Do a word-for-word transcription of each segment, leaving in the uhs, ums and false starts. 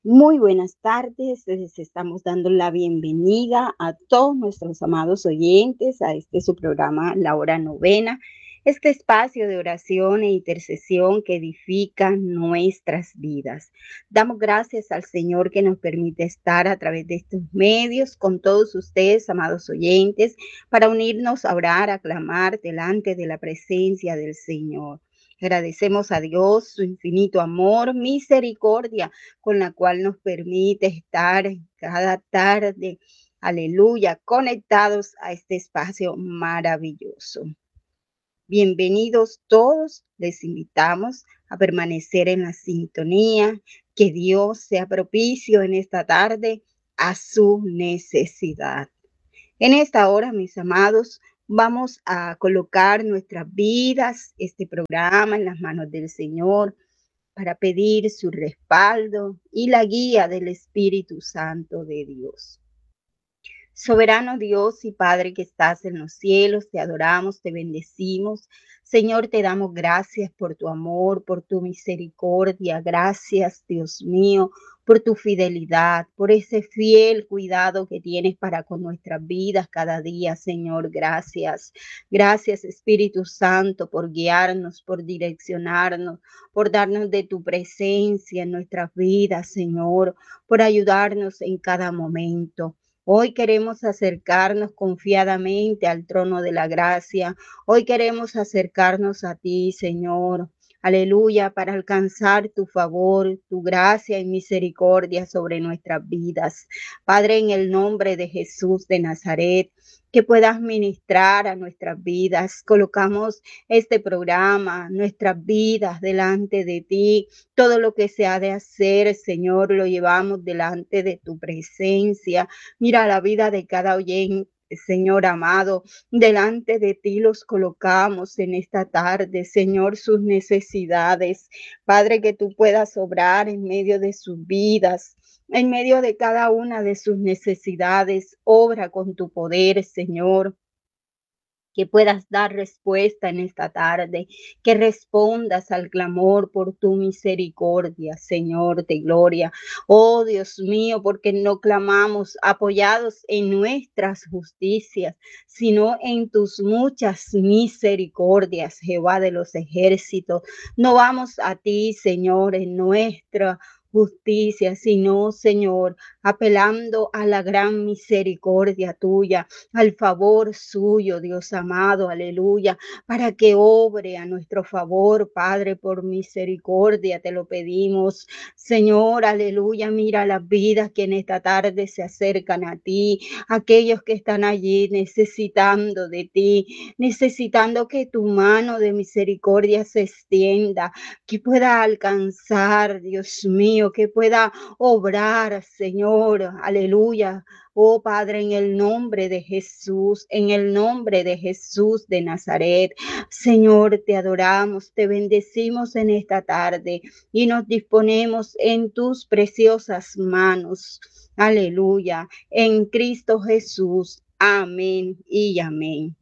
Muy buenas tardes, les estamos dando la bienvenida a todos nuestros amados oyentes a este su programa La Hora Novena, este espacio de oración e intercesión que edifica nuestras vidas. Damos gracias al Señor que nos permite estar a través de estos medios con todos ustedes, amados oyentes, para unirnos a orar, a clamar delante de la presencia del Señor. Agradecemos a Dios su infinito amor, misericordia, con la cual nos permite estar cada tarde, aleluya, conectados a este espacio maravilloso. Bienvenidos todos, les invitamos a permanecer en la sintonía, que Dios sea propicio en esta tarde a su necesidad. En esta hora, mis amados, vamos a colocar nuestras vidas, este programa en las manos del Señor, para pedir su respaldo y la guía del Espíritu Santo de Dios. Soberano Dios y Padre que estás en los cielos, te adoramos, te bendecimos. Señor, te damos gracias por tu amor, por tu misericordia. Gracias, Dios mío, por tu fidelidad, por ese fiel cuidado que tienes para con nuestras vidas cada día, Señor. Gracias. Gracias, Espíritu Santo, por guiarnos, por direccionarnos, por darnos de tu presencia en nuestras vidas, Señor, por ayudarnos en cada momento. Hoy queremos acercarnos confiadamente al trono de la gracia. Hoy queremos acercarnos a ti, Señor. Aleluya, para alcanzar tu favor, tu gracia y misericordia sobre nuestras vidas. Padre, en el nombre de Jesús de Nazaret, que puedas ministrar a nuestras vidas. Colocamos este programa, nuestras vidas delante de ti. Todo lo que se ha de hacer, Señor, lo llevamos delante de tu presencia. Mira la vida de cada oyente, Señor amado, delante de ti los colocamos en esta tarde, Señor, sus necesidades. Padre, que tú puedas obrar en medio de sus vidas, en medio de cada una de sus necesidades. Obra con tu poder, Señor. Que puedas dar respuesta en esta tarde, que respondas al clamor por tu misericordia, Señor de gloria. Oh Dios mío, porque no clamamos apoyados en nuestras justicias, sino en tus muchas misericordias, Jehová de los ejércitos. No vamos a ti, Señor, en nuestra justicia, sino, Señor, apelando a la gran misericordia tuya, al favor suyo, Dios amado, aleluya, para que obre a nuestro favor, Padre, por misericordia, te lo pedimos, Señor, aleluya. Mira las vidas que en esta tarde se acercan a ti, aquellos que están allí necesitando de ti, necesitando que tu mano de misericordia se extienda, que pueda alcanzar, Dios mío, que pueda obrar, Señor, aleluya. Oh Padre, en el nombre de Jesús, en el nombre de Jesús de Nazaret, Señor, te adoramos, te bendecimos en esta tarde y nos disponemos en tus preciosas manos. Aleluya, en Cristo Jesús. Amén y amén.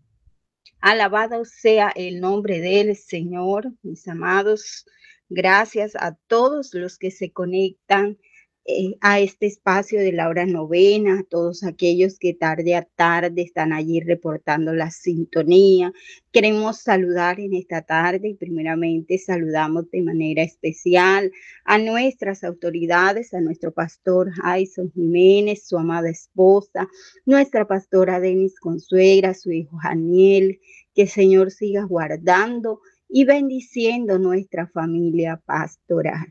Alabado sea el nombre del Señor, mis amados. Gracias a todos los que se conectan eh, a este espacio de la hora novena, a todos aquellos que tarde a tarde están allí reportando la sintonía. Queremos saludar en esta tarde y primeramente saludamos de manera especial a nuestras autoridades, a nuestro pastor Jason Jiménez, su amada esposa, nuestra pastora Denis Consuegra, su hijo Janiel. Que el Señor siga guardando y bendiciendo nuestra familia pastoral.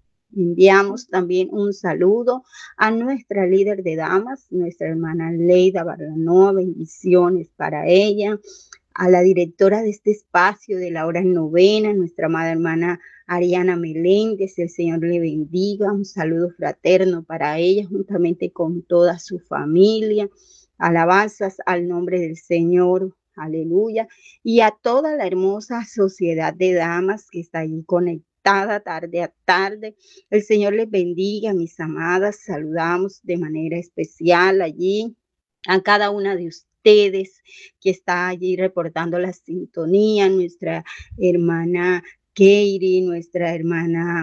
Enviamos también un saludo a nuestra líder de damas, nuestra hermana Leida Barranoa, bendiciones para ella, a la directora de este espacio de la hora novena, nuestra amada hermana Ariana Meléndez, el Señor le bendiga, un saludo fraterno para ella, juntamente con toda su familia, alabanzas al nombre del Señor. Aleluya. Y a toda la hermosa sociedad de damas que está allí conectada tarde a tarde. El Señor les bendiga, mis amadas. Saludamos de manera especial allí a cada una de ustedes que está allí reportando la sintonía. Nuestra hermana Keiri, nuestra hermana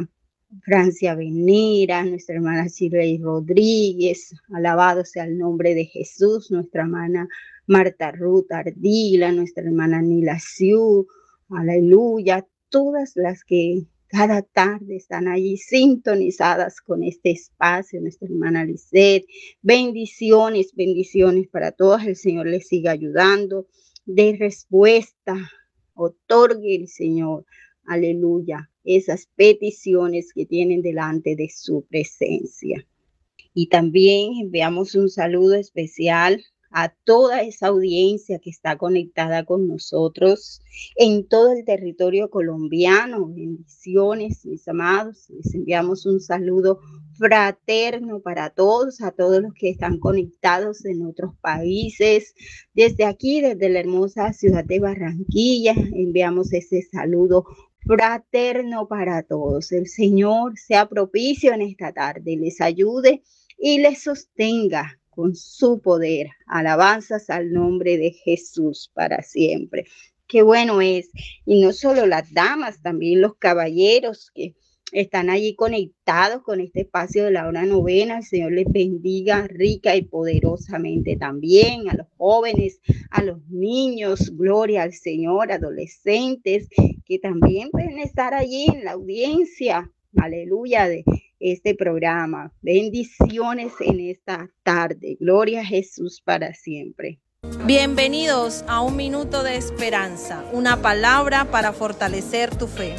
Francia Venera, nuestra hermana Shirley Rodríguez, alabado sea el nombre de Jesús, nuestra hermana Marta Ruth Ardila, nuestra hermana Nila Siu, aleluya, todas las que cada tarde están allí sintonizadas con este espacio, nuestra hermana Lisette, bendiciones, bendiciones para todas, el Señor les siga ayudando, de respuesta, otorgue el Señor, aleluya, esas peticiones que tienen delante de su presencia. Y también enviamos un saludo especial a toda esa audiencia que está conectada con nosotros en todo el territorio colombiano. Bendiciones, mis amados. Les enviamos un saludo fraterno para todos, a todos los que están conectados en otros países. Desde aquí, desde la hermosa ciudad de Barranquilla, enviamos ese saludo fraterno para todos. El Señor sea propicio en esta tarde, les ayude y les sostenga con su poder. Alabanzas al nombre de Jesús para siempre. Qué bueno es. Y no solo las damas, también los caballeros que están allí conectados con este espacio de la hora novena. El Señor les bendiga rica y poderosamente también. A los jóvenes, a los niños, gloria al Señor, adolescentes que también pueden estar allí en la audiencia. Aleluya de este programa. Bendiciones en esta tarde. Gloria a Jesús para siempre. Bienvenidos a Un Minuto de Esperanza, una palabra para fortalecer tu fe.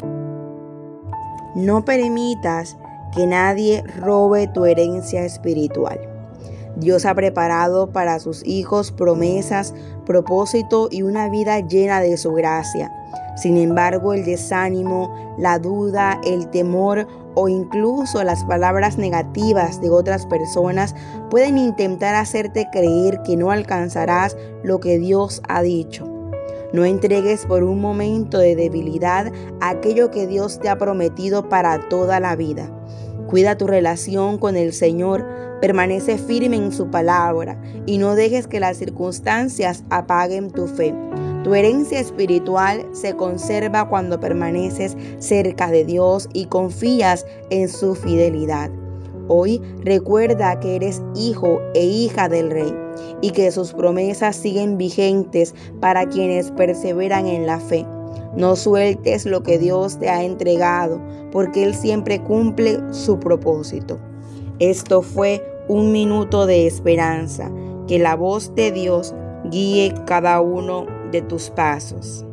No permitas que nadie robe tu herencia espiritual. Dios ha preparado para sus hijos promesas, propósito y una vida llena de su gracia. Sin embargo, el desánimo, la duda, el temor o incluso las palabras negativas de otras personas pueden intentar hacerte creer que no alcanzarás lo que Dios ha dicho. No entregues por un momento de debilidad aquello que Dios te ha prometido para toda la vida. Cuida tu relación con el Señor, permanece firme en su palabra y no dejes que las circunstancias apaguen tu fe. Tu herencia espiritual se conserva cuando permaneces cerca de Dios y confías en su fidelidad. Hoy recuerda que eres hijo e hija del Rey y que sus promesas siguen vigentes para quienes perseveran en la fe. No sueltes lo que Dios te ha entregado, porque Él siempre cumple su propósito. Esto fue Un Minuto de Esperanza. Que la voz de Dios guíe cada uno de tus pasos.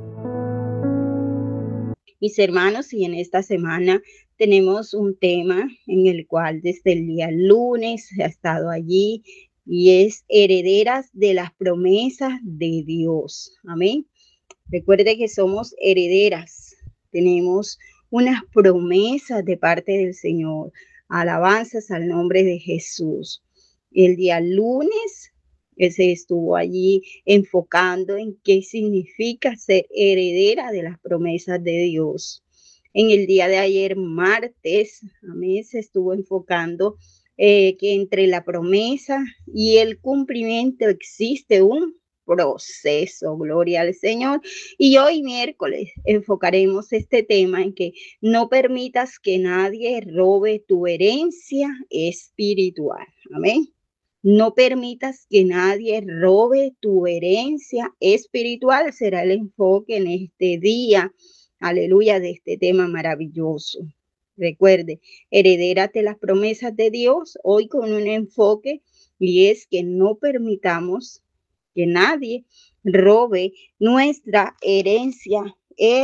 Mis hermanos, y en esta semana tenemos un tema en el cual desde el día lunes ha estado allí y es herederas de las promesas de Dios. Amén. Recuerde que somos herederas, tenemos unas promesas de parte del Señor. Alabanzas al nombre de Jesús. El día lunes se estuvo allí enfocando en qué significa ser heredera de las promesas de Dios. En el día de ayer, martes, amén, se estuvo enfocando eh, que entre la promesa y el cumplimiento existe un proceso, gloria al Señor. Y hoy miércoles enfocaremos este tema en que no permitas que nadie robe tu herencia espiritual. Amén. No permitas que nadie robe tu herencia espiritual. Será el enfoque en este día. Aleluya, de este tema maravilloso. Recuerde, heredérate las promesas de Dios hoy con un enfoque y es que no permitamos que nadie robe nuestra herencia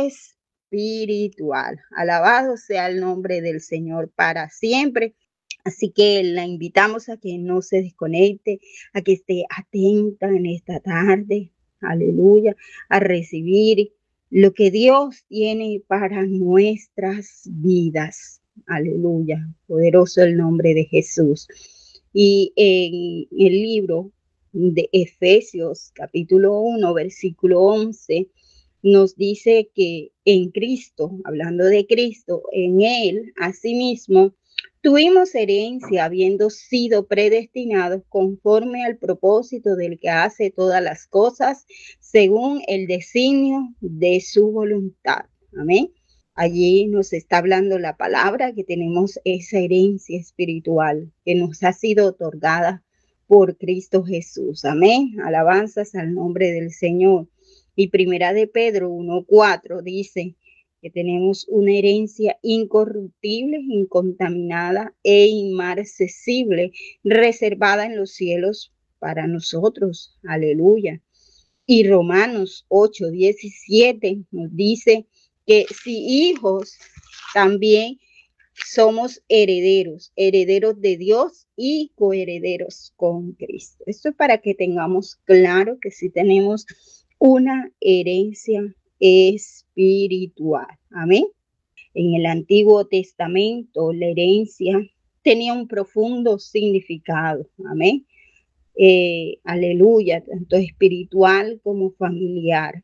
espiritual. Alabado sea el nombre del Señor para siempre. Así que la invitamos a que no se desconecte, a que esté atenta en esta tarde, aleluya, a recibir lo que Dios tiene para nuestras vidas. Aleluya, poderoso el nombre de Jesús. Y en el libro de Efesios, capítulo uno, versículo once, nos dice que en Cristo, hablando de Cristo, en Él, asimismo, tuvimos herencia habiendo sido predestinados conforme al propósito del que hace todas las cosas según el designio de su voluntad. Amén. Allí nos está hablando la palabra que tenemos esa herencia espiritual que nos ha sido otorgada por Cristo Jesús. Amén. Alabanzas al nombre del Señor. Y primera de Pedro uno cuatro dice que tenemos una herencia incorruptible, incontaminada e inmarcesible, reservada en los cielos para nosotros. Aleluya. Y Romanos ocho diecisiete nos dice que si hijos, también somos herederos, herederos de Dios y coherederos con Cristo. Esto es para que tengamos claro que sí tenemos una herencia espiritual. Amén. En el Antiguo Testamento, la herencia tenía un profundo significado. Amén. Eh, aleluya, tanto espiritual como familiar.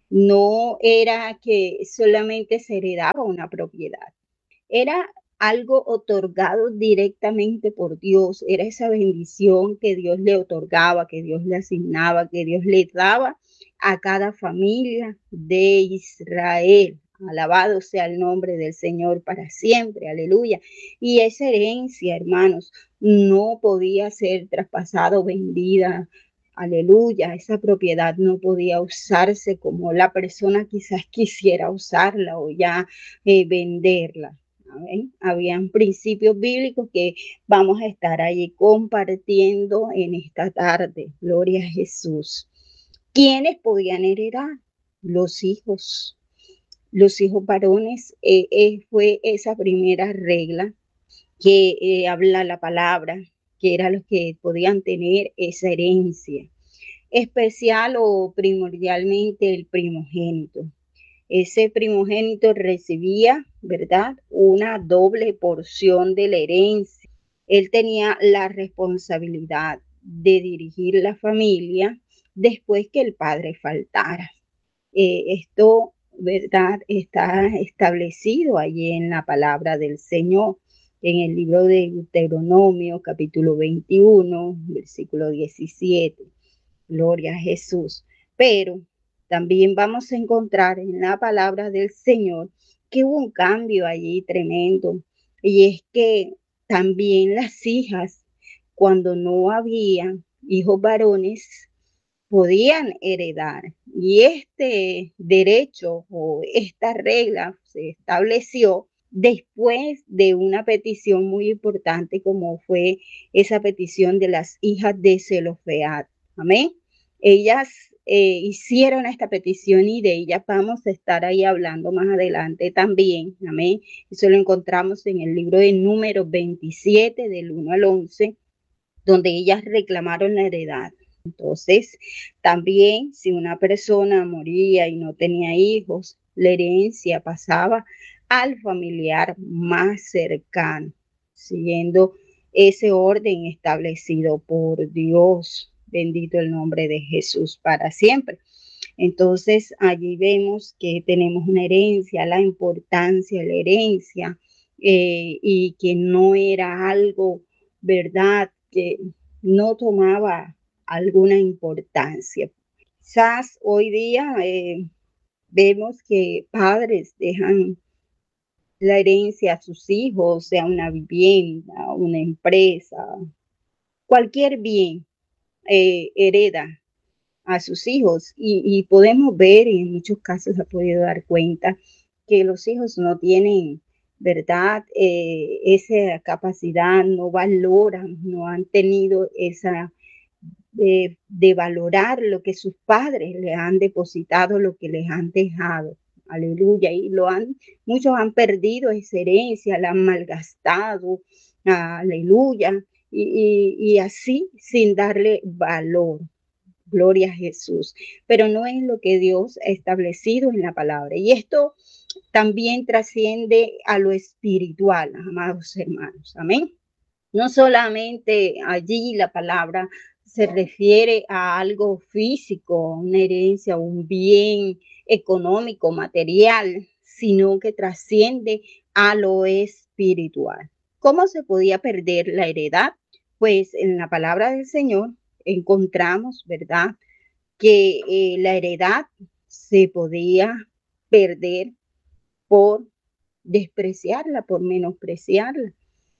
No era que solamente se heredaba una propiedad, era algo otorgado directamente por Dios, era esa bendición que Dios le otorgaba, que Dios le asignaba, que Dios le daba a cada familia de Israel. Alabado sea el nombre del Señor para siempre, aleluya. Y esa herencia, hermanos, no podía ser traspasada o vendida. Aleluya, esa propiedad no podía usarse como la persona quizás quisiera usarla o ya eh, venderla. ¿Amén? Habían principios bíblicos que vamos a estar allí compartiendo en esta tarde. Gloria a Jesús. ¿Quiénes podían heredar? Los hijos. Los hijos varones eh, eh, fue esa primera regla que eh, habla la palabra, que eran los que podían tener esa herencia, especial o primordialmente el primogénito. Ese primogénito recibía, ¿verdad?, una doble porción de la herencia. Él tenía la responsabilidad de dirigir la familia después que el padre faltara. Eh, esto, ¿verdad?, está establecido allí en la palabra del Señor. En el libro de Deuteronomio, capítulo veintiuno, versículo diecisiete. Gloria a Jesús. Pero también vamos a encontrar en la palabra del Señor que hubo un cambio allí tremendo. Y es que también las hijas, cuando no había hijos varones, podían heredar. Y este derecho o esta regla se estableció después de una petición muy importante como fue esa petición de las hijas de Zelofead. Amén. Ellas eh, hicieron esta petición y de ellas vamos a estar ahí hablando más adelante también. Amén. Eso lo encontramos en el libro de Números veintisiete, del uno al once, donde ellas reclamaron la heredad. Entonces, también si una persona moría y no tenía hijos, la herencia pasaba al familiar más cercano, siguiendo ese orden establecido por Dios. Bendito el nombre de Jesús para siempre. Entonces, allí vemos que tenemos una herencia, la importancia de la herencia, eh, y que no era algo, ¿verdad?, que no tomaba alguna importancia. Quizás hoy día eh, vemos que padres dejan la herencia a sus hijos, sea una vivienda, una empresa, cualquier bien eh, hereda a sus hijos y, y podemos ver, y en muchos casos se ha podido dar cuenta, que los hijos no tienen, ¿verdad?, eh, esa capacidad, no valoran, no han tenido esa de, de valorar lo que sus padres le han depositado, lo que les han dejado. Aleluya. Y lo han, muchos han perdido esa herencia, la han malgastado. Aleluya. Y, y, y así sin darle valor. Gloria a Jesús. Pero no es lo que Dios ha establecido en la palabra. Y esto también trasciende a lo espiritual, amados hermanos. Amén. No solamente allí la palabra se refiere a algo físico, una herencia, un bien económico, material, sino que trasciende a lo espiritual. ¿Cómo se podía perder la heredad? Pues en la palabra del Señor encontramos, ¿verdad?, que eh, la heredad se podía perder por despreciarla, por menospreciarla.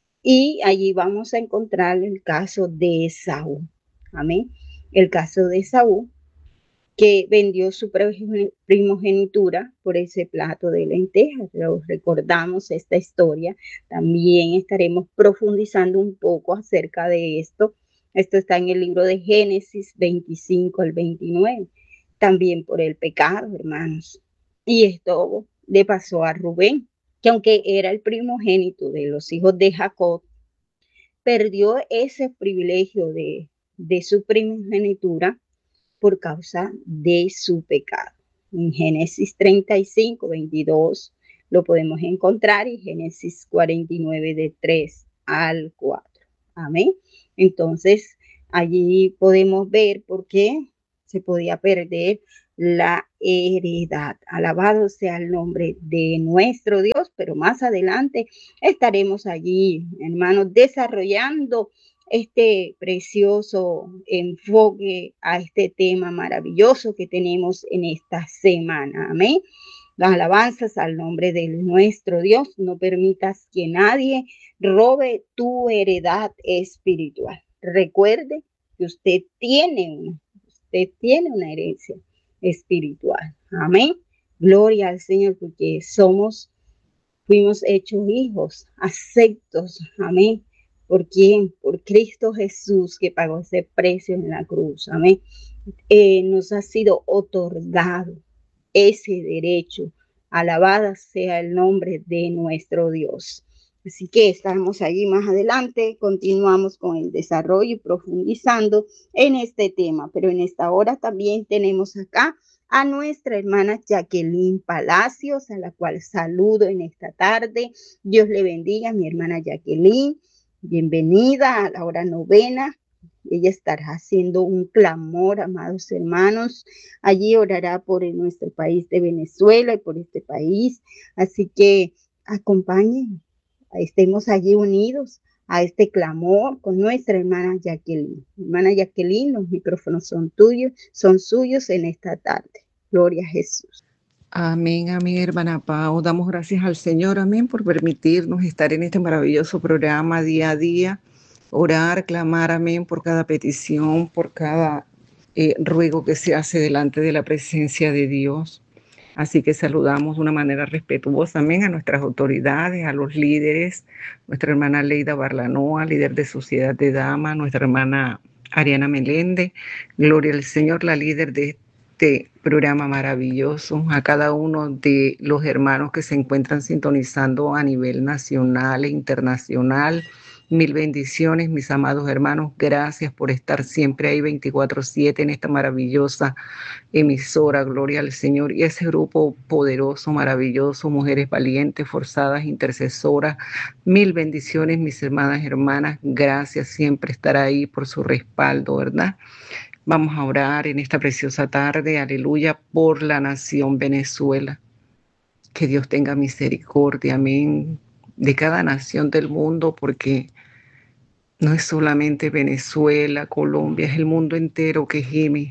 Y allí vamos a encontrar el caso de Esaú. Amén. El caso de Esaú, que vendió su primogenitura por ese plato de lentejas. Lo recordamos esta historia. También estaremos profundizando un poco acerca de esto. Esto está en el libro de Génesis veinticinco al veintinueve. También por el pecado, hermanos. Y esto le pasó a Rubén, que aunque era el primogénito de los hijos de Jacob, perdió ese privilegio de, de su primogenitura por causa de su pecado. En Génesis treinta y cinco, veintidós lo podemos encontrar y Génesis cuarenta y nueve de tres al cuatro. Amén. Entonces, allí podemos ver por qué se podía perder la heredad. Alabado sea el nombre de nuestro Dios, pero más adelante estaremos allí, hermanos, desarrollando este precioso enfoque a este tema maravilloso que tenemos en esta semana. Amén. Las alabanzas al nombre de nuestro Dios. No permitas que nadie robe tu heredad espiritual. Recuerde que usted tiene una, usted tiene una herencia espiritual. Amén. Gloria al Señor, porque somos, fuimos hechos hijos, aceptos. Amén. ¿Por quién? Por Cristo Jesús, que pagó ese precio en la cruz. Amén. Eh, nos ha sido otorgado ese derecho. Alabada sea el nombre de nuestro Dios. Así que estaremos allí más adelante, continuamos con el desarrollo y profundizando en este tema, pero en esta hora también tenemos acá a nuestra hermana Jacqueline Palacios, a la cual saludo en esta tarde. Dios le bendiga, mi hermana Jacqueline. Bienvenida a la hora novena. Ella estará haciendo un clamor, amados hermanos. Allí orará por nuestro país de Venezuela y por este país. Así que acompañen, estemos allí unidos a este clamor con nuestra hermana Jacqueline. Hermana Jacqueline, los micrófonos son tuyos, son suyos en esta tarde. Gloria a Jesús. Amén, amén, hermana Pau. Damos gracias al Señor, amén, por permitirnos estar en este maravilloso programa día a día. Orar, clamar, amén, por cada petición, por cada eh, ruego que se hace delante de la presencia de Dios. Así que saludamos de una manera respetuosa, amén, a nuestras autoridades, a los líderes, nuestra hermana Leida Barlanoa, líder de Sociedad de Damas, nuestra hermana Ariana Meléndez, gloria al Señor, la líder de este programa maravilloso, a cada uno de los hermanos que se encuentran sintonizando a nivel nacional e internacional. Mil bendiciones, mis amados hermanos. Gracias por estar siempre ahí veinticuatro siete en esta maravillosa emisora. Gloria al Señor. Y ese grupo poderoso, maravilloso, mujeres valientes, forzadas, intercesoras. Mil bendiciones, mis hermanas, hermanas. Gracias siempre estar ahí por su respaldo, ¿verdad? Vamos a orar en esta preciosa tarde, aleluya, por la nación Venezuela. Que Dios tenga misericordia, amén, de cada nación del mundo, porque no es solamente Venezuela, Colombia, es el mundo entero que gime.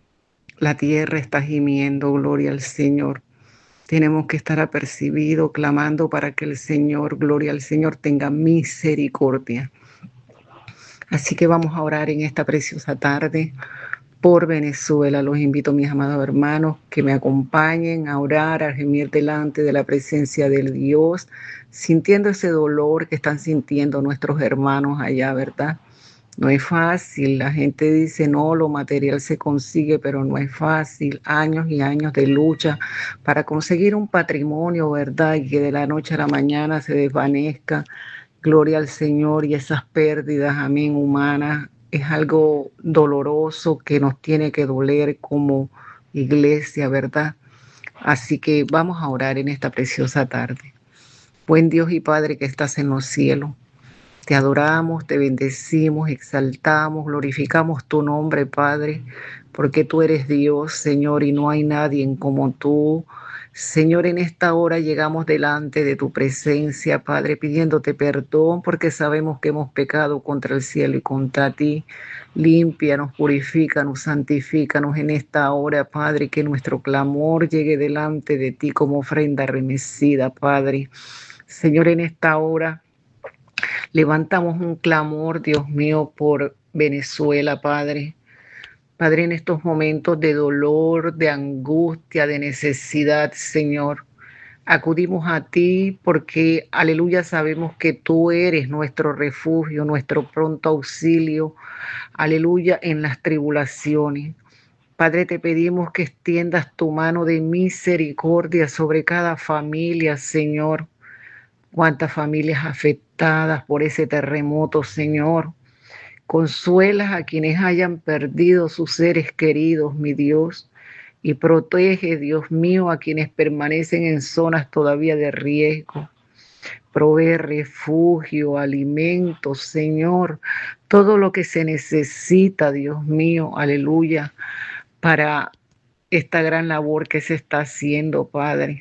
La tierra está gimiendo, gloria al Señor. Tenemos que estar apercibidos, clamando para que el Señor, gloria al Señor, tenga misericordia. Así que vamos a orar en esta preciosa tarde por Venezuela. Los invito, mis amados hermanos, que me acompañen a orar, a gemir delante de la presencia del Dios, sintiendo ese dolor que están sintiendo nuestros hermanos allá, ¿verdad? No es fácil, la gente dice, no, lo material se consigue, pero no es fácil. Años y años de lucha para conseguir un patrimonio, ¿verdad? Y que de la noche a la mañana se desvanezca. Gloria al Señor, y esas pérdidas, amén, humanas, es algo doloroso que nos tiene que doler como iglesia, ¿verdad? Así que vamos a orar en esta preciosa tarde. Buen Dios y Padre que estás en los cielos, te adoramos, te bendecimos, exaltamos, glorificamos tu nombre, Padre, porque tú eres Dios, Señor, y no hay nadie como tú. Señor, en esta hora llegamos delante de tu presencia, Padre, pidiéndote perdón porque sabemos que hemos pecado contra el cielo y contra ti. Límpianos, purifícanos, santifícanos en esta hora, Padre, que nuestro clamor llegue delante de ti como ofrenda remecida, Padre. Señor, en esta hora levantamos un clamor, Dios mío, por Venezuela, Padre. Padre, en estos momentos de dolor, de angustia, de necesidad, Señor, acudimos a ti porque, aleluya, sabemos que tú eres nuestro refugio, nuestro pronto auxilio, aleluya, en las tribulaciones. Padre, te pedimos que extiendas tu mano de misericordia sobre cada familia, Señor. Cuántas familias afectadas por ese terremoto, Señor. Consuelas a quienes hayan perdido sus seres queridos, mi Dios, y protege, Dios mío, a quienes permanecen en zonas todavía de riesgo. Provee refugio, alimentos, Señor, todo lo que se necesita, Dios mío, aleluya, para esta gran labor que se está haciendo, Padre.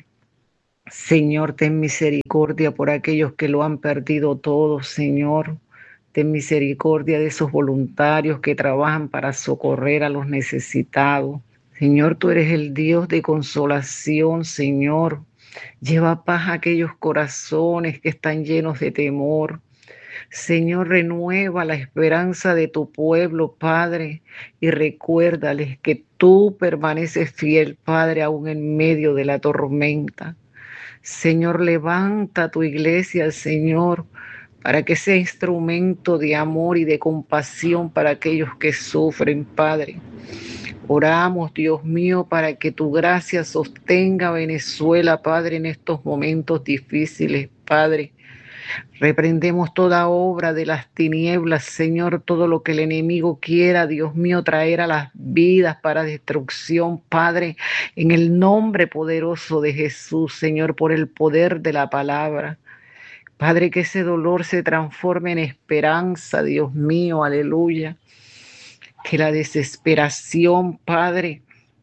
Señor, ten misericordia por aquellos que lo han perdido todo, Señor. Ten misericordia de esos voluntarios que trabajan para socorrer a los necesitados. Señor, tú eres el Dios de consolación, Señor. Lleva paz a aquellos corazones que están llenos de temor. Señor, renueva la esperanza de tu pueblo, Padre, y recuérdales que tú permaneces fiel, Padre, aún en medio de la tormenta. Señor, levanta tu iglesia, Señor, para que sea instrumento de amor y de compasión para aquellos que sufren, Padre. Oramos, Dios mío, para que tu gracia sostenga a Venezuela, Padre, en estos momentos difíciles, Padre. Reprendemos toda obra de las tinieblas, Señor, todo lo que el enemigo quiera, Dios mío, traer a las vidas para destrucción, Padre, en el nombre poderoso de Jesús, Señor, por el poder de la palabra. Padre, que ese dolor se transforme en esperanza, Dios mío, aleluya. Que la desesperación, Padre,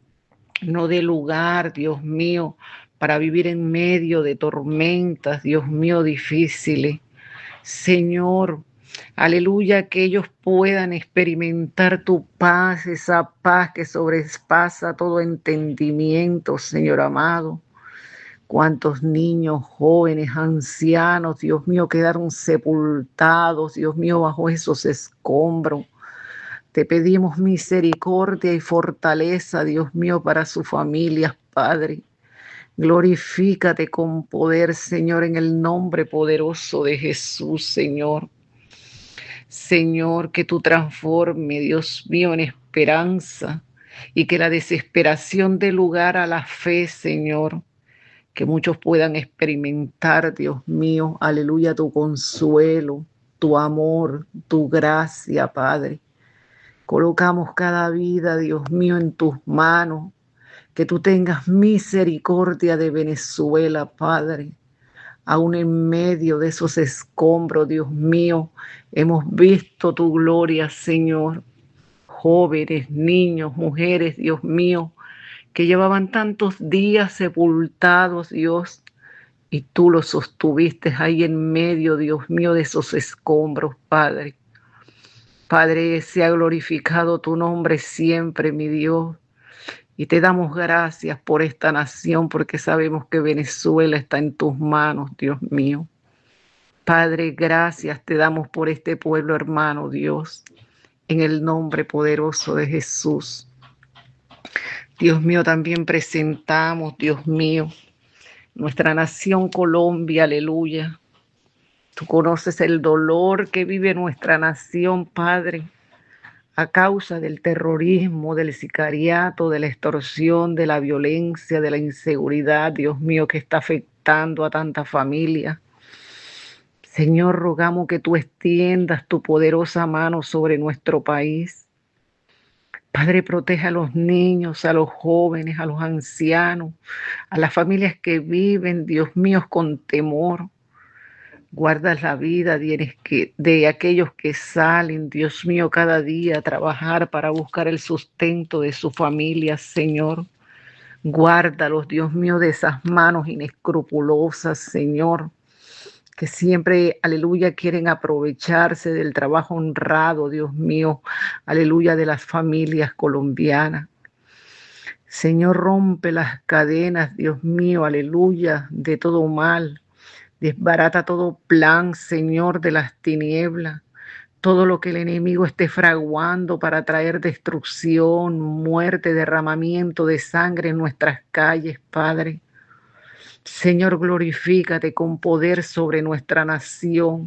no dé lugar, Dios mío, para vivir en medio de tormentas, Dios mío, difíciles. Señor, aleluya, que ellos puedan experimentar tu paz, esa paz que sobrepasa todo entendimiento, Señor amado. Cuántos niños, jóvenes, ancianos, Dios mío, quedaron sepultados, Dios mío, bajo esos escombros. Te pedimos misericordia y fortaleza, Dios mío, para sus familias, Padre. Glorifícate con poder, Señor, en el nombre poderoso de Jesús, Señor. Señor, que tú transforme, Dios mío, en esperanza y que la desesperación dé lugar a la fe, Señor. Que muchos puedan experimentar, Dios mío, aleluya, tu consuelo, tu amor, tu gracia, Padre. Colocamos cada vida, Dios mío, en tus manos. Que tú tengas misericordia de Venezuela, Padre. Aún en medio de esos escombros, Dios mío, hemos visto tu gloria, Señor. Jóvenes, niños, mujeres, Dios mío, que llevaban tantos días sepultados, Dios, y tú los sostuviste ahí en medio, Dios mío, de esos escombros, Padre. Padre, sea glorificado tu nombre siempre, mi Dios. Y te damos gracias por esta nación, porque sabemos que Venezuela está en tus manos, Dios mío. Padre, gracias te damos por este pueblo hermano, Dios, en el nombre poderoso de Jesús. Dios mío, también presentamos, Dios mío, nuestra nación Colombia, aleluya. Tú conoces el dolor que vive nuestra nación, Padre, a causa del terrorismo, del sicariato, de la extorsión, de la violencia, de la inseguridad, Dios mío, que está afectando a tanta familia. Señor, rogamos que tú extiendas tu poderosa mano sobre nuestro país. Padre, protege a los niños, a los jóvenes, a los ancianos, a las familias que viven, Dios mío, con temor. Guarda la vida de aquellos que salen, Dios mío, cada día a trabajar para buscar el sustento de su familia, Señor. Guárdalos, Dios mío, de esas manos inescrupulosas, Señor, que siempre, aleluya, quieren aprovecharse del trabajo honrado, Dios mío, aleluya, de las familias colombianas. Señor, rompe las cadenas, Dios mío, aleluya, de todo mal, Desbarata todo plan, Señor, de las tinieblas. Todo lo que el enemigo esté fraguando para traer destrucción, muerte, derramamiento de sangre en nuestras calles, Padre. Señor, glorifícate con poder sobre nuestra nación.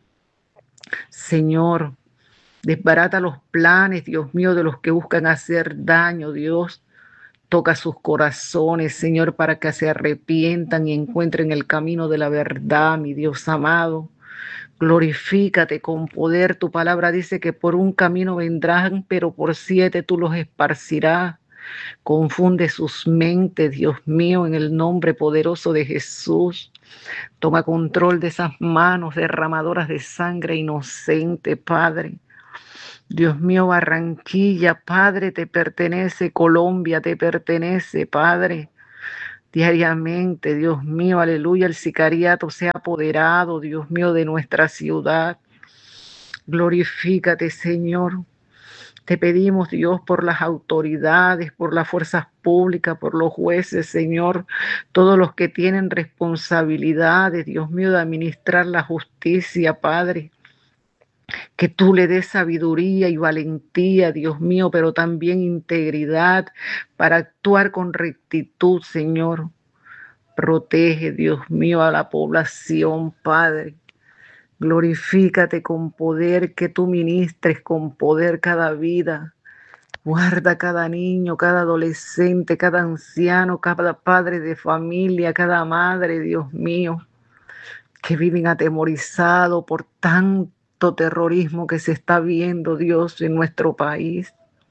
Señor, desbarata los planes, Dios mío, de los que buscan hacer daño, Dios. Toca sus corazones, Señor, para que se arrepientan y encuentren el camino de la verdad, mi Dios amado. Glorifícate con poder. Tu palabra dice que por un camino vendrán, pero por siete tú los esparcirás. Confunde sus mentes, Dios mío, en el nombre poderoso de Jesús. Toma control de esas manos derramadoras de sangre inocente, Padre. Dios mío, Barranquilla, Padre, te pertenece. Colombia te pertenece, Padre. Diariamente, Dios mío, aleluya, el sicariato se ha apoderado, Dios mío, de nuestra ciudad. Glorifícate, Señor. Te pedimos, Dios, por las autoridades, por las fuerzas públicas, por los jueces, Señor, todos los que tienen responsabilidades, Dios mío, de administrar la justicia, Padre. Que tú le des sabiduría y valentía, Dios mío, pero también integridad para actuar con rectitud, Señor. Protege, Dios mío, a la población, Padre. Glorifícate con poder, que tú ministres con poder cada vida. Guarda cada niño, cada adolescente, cada anciano, cada padre de familia, cada madre, Dios mío, que viven atemorizados por tanto terrorismo que se está viendo, Dios, en nuestro país.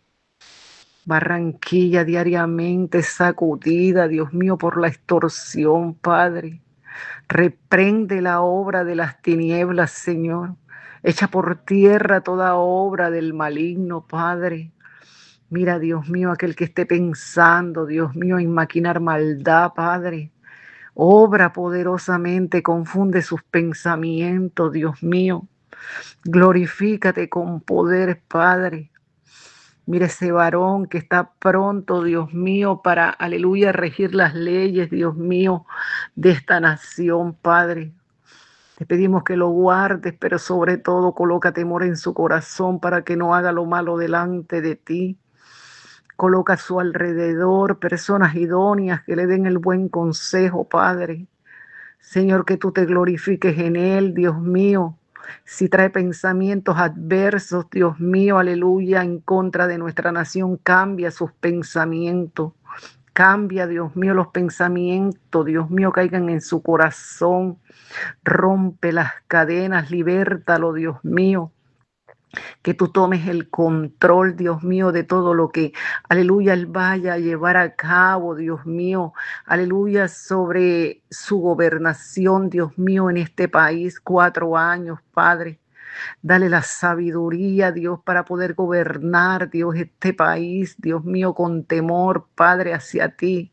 Barranquilla diariamente sacudida, Dios mío, por la extorsión, Padre. Reprende la obra de las tinieblas, Señor. Echa por tierra toda obra del maligno, Padre. Mira, Dios mío, aquel que esté pensando, Dios mío, en maquinar maldad, Padre. Obra poderosamente, confunde sus pensamientos, Dios mío. Glorifícate con poder, Padre. Mira ese varón que está pronto, Dios mío, para, aleluya, regir las leyes, Dios mío, de esta nación, Padre. Te pedimos que lo guardes, pero sobre todo coloca temor en su corazón para que no haga lo malo delante de ti. Coloca a su alrededor personas idóneas que le den el buen consejo, Padre. Señor, que tú te glorifiques en él, Dios mío. Si trae pensamientos adversos, Dios mío, aleluya, en contra de nuestra nación, cambia sus pensamientos. Cambia, Dios mío, los pensamientos, Dios mío, caigan en su corazón. Rompe las cadenas, libértalo, Dios mío. Que tú tomes el control, Dios mío, de todo lo que, aleluya, él vaya a llevar a cabo, Dios mío, aleluya, sobre su gobernación, Dios mío, en este país, cuatro años, Padre. Dale la sabiduría, Dios, para poder gobernar, Dios, este país, Dios mío, con temor, Padre, hacia ti.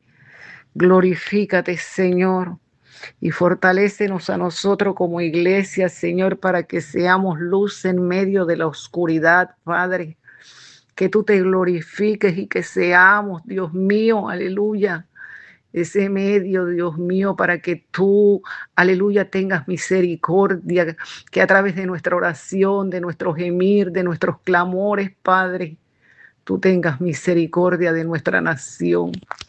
Glorifícate, Señor. Y fortalécenos a nosotros como iglesia, Señor, para que seamos luz en medio de la oscuridad, Padre. Que tú te glorifiques y que seamos, Dios mío, aleluya, ese medio, Dios mío, para que tú, aleluya, tengas misericordia, que a través de nuestra oración, de nuestro gemir, de nuestros clamores, Padre, tú tengas misericordia de nuestra nación.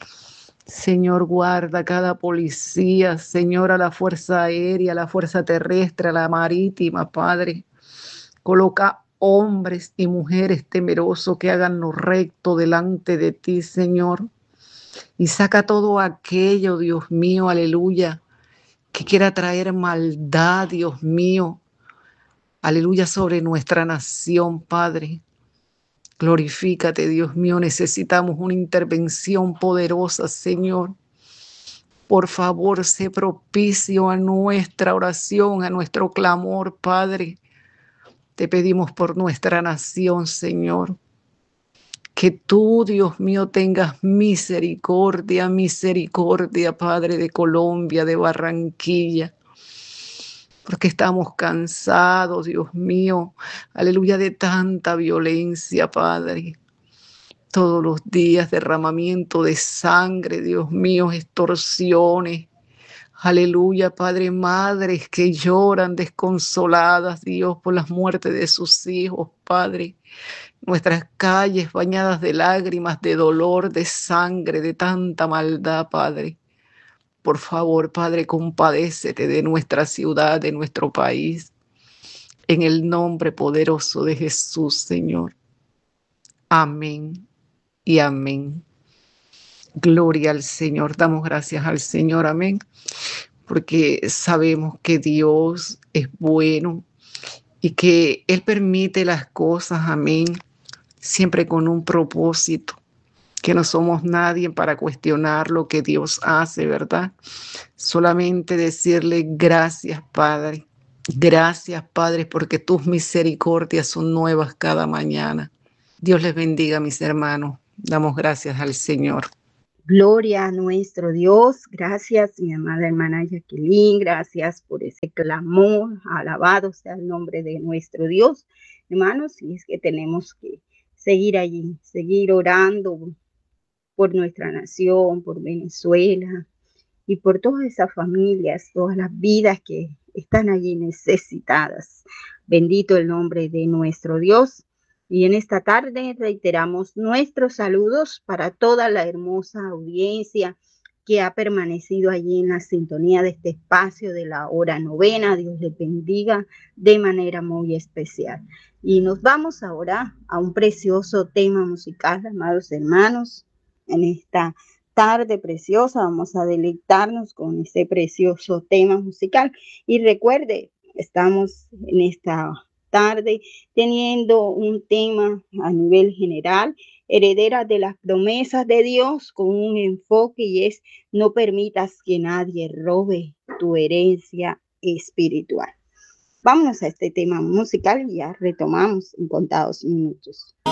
Señor, guarda cada policía, Señor, a la fuerza aérea, a la fuerza terrestre, a la marítima, Padre. Coloca hombres y mujeres temerosos que hagan lo recto delante de ti, Señor. Y saca todo aquello, Dios mío, aleluya, que quiera traer maldad, Dios mío, aleluya, sobre nuestra nación, Padre. Glorifícate, Dios mío, necesitamos una intervención poderosa, Señor. Por favor, sé propicio a nuestra oración, a nuestro clamor, Padre. Te pedimos por nuestra nación, Señor. Que tú, Dios mío, tengas misericordia, misericordia, Padre, de Colombia, de Barranquilla. Porque estamos cansados, Dios mío, aleluya, de tanta violencia, Padre. Todos los días derramamiento de sangre, Dios mío, extorsiones. Aleluya, Padre, madres que lloran desconsoladas, Dios, por las muertes de sus hijos, Padre. Nuestras calles bañadas de lágrimas, de dolor, de sangre, de tanta maldad, Padre. Por favor, Padre, compadécete de nuestra ciudad, de nuestro país. En el nombre poderoso de Jesús, Señor. Amén y amén. Gloria al Señor. Damos gracias al Señor. Amén. Porque sabemos que Dios es bueno y que Él permite las cosas. Amén. Siempre con un propósito. Que no somos nadie para cuestionar lo que Dios hace, ¿verdad? Solamente decirle gracias, Padre. Gracias, Padre, porque tus misericordias son nuevas cada mañana. Dios les bendiga, mis hermanos. Damos gracias al Señor. Gloria a nuestro Dios. Gracias, mi amada hermana Jacqueline. Gracias por ese clamor. Alabado sea el nombre de nuestro Dios. Hermanos, y es que tenemos que seguir allí, seguir orando por nuestra nación, por Venezuela y por todas esas familias, todas las vidas que están allí necesitadas. Bendito el nombre de nuestro Dios. Y en esta tarde reiteramos nuestros saludos para toda la hermosa audiencia que ha permanecido allí en la sintonía de este espacio de la hora novena. Dios les bendiga de manera muy especial. Y nos vamos ahora a un precioso tema musical, amados hermanos. En esta tarde preciosa vamos a deleitarnos con ese precioso tema musical. Y recuerde, estamos en esta tarde teniendo un tema a nivel general, heredera de las promesas de Dios, con un enfoque y es: no permitas que nadie robe tu herencia espiritual. Vámonos a este tema musical y ya retomamos en contados minutos.